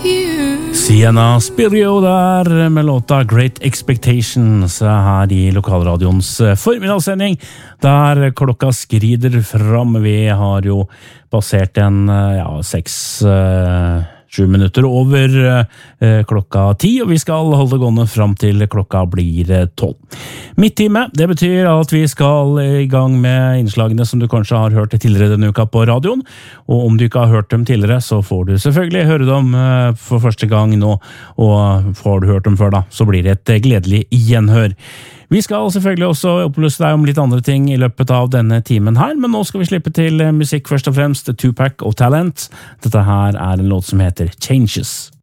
Sienna Spirio der med låta Great Expectations her i lokalradioens formidagssending, der klokka skrider fram. Vi har jo passert 6-7 minutter over klokka 10, og vi skal holde gående fram til klokka blir 12. Midttime, det betyr at vi skal i gang med innslagene som du kanskje har hørt tidligere denne uka på radioen, og om du ikke har hørt dem tidligere, så får du selvfølgelig høre dem for første gang nå, og får du hørt dem før da, så blir det et gledelig gjenhør. Vi skal selvfølgelig også opplyse deg om litt andre ting i løpet av denne timen her, men nå skal vi slippe til musikk først og fremst, Tupac og Talent. Dette her er en låt som heter Changes.